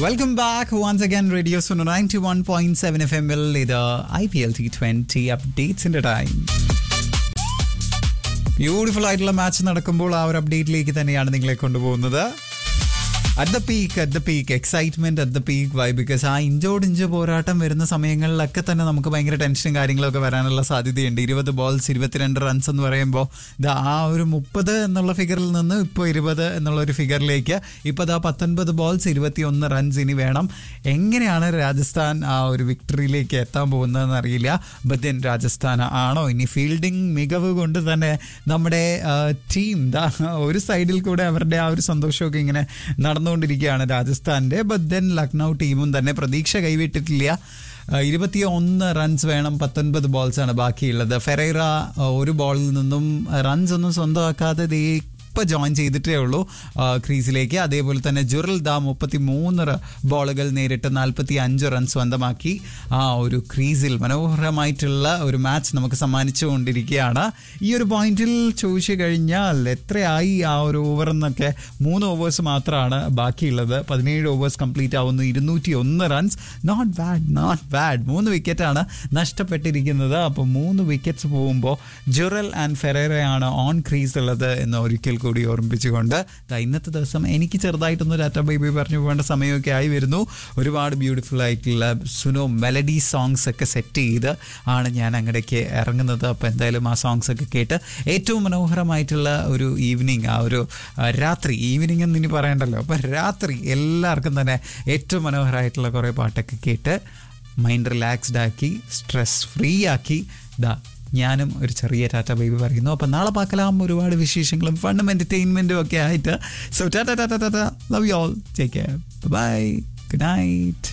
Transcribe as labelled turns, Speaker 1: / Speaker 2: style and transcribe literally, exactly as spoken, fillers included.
Speaker 1: Welcome back once again radio Suno ninety one point seven F എമ്മിൽ ഇത് I P L T twenty അപ്ഡേറ്റ്സിന്റെ time. Beautiful ആയിട്ടുള്ള match നടക്കുമ്പോൾ ആ ഒരു അപ്ഡേറ്റിലേക്ക് തന്നെയാണ് നിങ്ങളെ കൊണ്ടുപോകുന്നത്. At the peak at the peak excitement at the peak why because ആ ഇഞ്ചോട് ഇഞ്ച് പോരാട്ടം വരുന്ന സമയങ്ങളിലൊക്കെ തന്നെ നമുക്ക് ഭയങ്കര ടെൻഷനും കാര്യങ്ങളൊക്കെ വരാനുള്ള സാധ്യതയുണ്ട്. ഇരുപത് ബോൾസ് ഇരുപത്തിരണ്ട് റൺസ് എന്ന് പറയുമ്പോൾ ഇത് ആ ഒരു മുപ്പത് എന്നുള്ള ഫിഗറിൽ നിന്ന് ഇപ്പോൾ ഇരുപത് എന്നുള്ള ഒരു ഫിഗറിലേക്ക് ഇപ്പോൾ ഇതാ പത്തൊൻപത് ബോൾസ് ഇരുപത്തി ഒന്ന് റൺസ് ഇനി വേണം. എങ്ങനെയാണ് രാജസ്ഥാൻ ആ ഒരു വിക്ടറിയിലേക്ക് എത്താൻ പോകുന്നതെന്ന് അറിയില്ല. ബട്ട് ദെൻ രാജസ്ഥാൻ ആണോ ഇനി ഫീൽഡിംഗ് മികവ് കൊണ്ട് തന്നെ നമ്മുടെ ടീം ദാ ഒരു സൈഡിൽ കൂടെ അവരുടെ ആ ഒരു സന്തോഷമൊക്കെ ഇങ്ങനെ നടന്നുകൊണ്ടിരിക്കുകയാണ് രാജസ്ഥാൻ്റെ. ബട്ട് ദെൻ ലക്നൗ ടീമും തന്നെ പ്രതീക്ഷ കൈവിട്ടിട്ടില്ല. ഇരുപത്തി ഒന്ന് റൺസ് വേണം, പത്തൊൻപത് ബോൾസാണ് ബാക്കിയുള്ളത്. ഫെറൈറ ഒരു ബോളിൽ നിന്നും റൺസ് ഒന്നും സ്വന്തമാക്കാതെ ദേ ഇപ്പോൾ ജോയിൻ ചെയ്തിട്ടേ ഉള്ളൂ ക്രീസിലേക്ക്. അതേപോലെ തന്നെ ജുറൽ ദാ മുപ്പത്തി മൂന്ന് ബോളുകൾ നേരിട്ട് നാൽപ്പത്തി അഞ്ച് റൺസ് സ്വന്തമാക്കി ആ ഒരു ക്രീസിൽ മനോഹരമായിട്ടുള്ള ഒരു മാച്ച് നമുക്ക് സമ്മാനിച്ചു കൊണ്ടിരിക്കുകയാണ്. ഈ ഒരു പോയിന്റിൽ ചോദിച്ചു കഴിഞ്ഞാൽ എത്രയായി ആ ഒരു ഓവർ എന്നൊക്കെ, മൂന്ന് ഓവേഴ്സ് മാത്രമാണ് ബാക്കിയുള്ളത്. പതിനേഴ് ഓവേഴ്സ് കംപ്ലീറ്റ് ആവുന്നു, ഇരുന്നൂറ്റി ഒന്ന് runs. Not bad not bad. മൂന്ന് വിക്കറ്റാണ് നഷ്ടപ്പെട്ടിരിക്കുന്നത്. അപ്പോൾ മൂന്ന് വിക്കറ്റ്സ് പോകുമ്പോൾ ജുറൽ ആൻഡ് ഫെറേറയാണ് ഓൺ ക്രീസ് ഉള്ളത് എന്ന് ഒരിക്കൽ കൂടി ഓർമ്മിപ്പിച്ചുകൊണ്ട് ഇന്നത്തെ ദിവസം എനിക്ക് ചെറുതായിട്ടൊന്ന് ടാറ്റ ബൈ ബൈ പറഞ്ഞു പോകേണ്ട സമയമൊക്കെ ആയി വരുന്നു. ഒരുപാട് ബ്യൂട്ടിഫുൾ ആയിട്ടുള്ള സുനോ മെലഡി സോങ്സ് ഒക്കെ സെറ്റ് ചെയ്ത് ആണ് ഞാൻ അങ്ങടേക്ക് ഇറങ്ങുന്നത്. അപ്പോൾ എന്തായാലും ആ സോങ്സ് ഒക്കെ കേട്ട് ഏറ്റവും മനോഹരമായിട്ടുള്ള ഒരു ഈവനിങ്, ആ ഒരു രാത്രി, ഈവനിങ് എന്ന് ഇനി പറയണ്ടല്ലോ, അപ്പോൾ രാത്രി എല്ലാവർക്കും തന്നെ ഏറ്റവും മനോഹരമായിട്ടുള്ള കുറേ പാട്ടൊക്കെ കേട്ട് മൈൻഡ് റിലാക്സ്ഡ് ആക്കി സ്ട്രെസ് ഫ്രീ ആക്കി ദാ ഞാനും ഒരു ചെറിയ ടാറ്റ ബൈബി പറയുന്നു. അപ്പം നാളെ പാക്കലാം ഒരുപാട് വിശേഷങ്ങളും ഫണ്ണും എൻ്റർടൈൻമെൻറ്റും ഒക്കെ ആയിട്ട്. So Tata Tata Tata, love you all, take care, by, good night.